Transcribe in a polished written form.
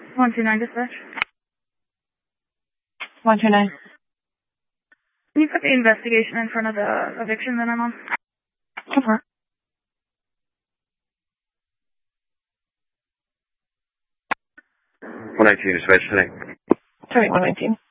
129 dispatch. 129. Can you put the investigation in front of the eviction that I'm on? Okay. 119 dispatch today. Sorry, 119.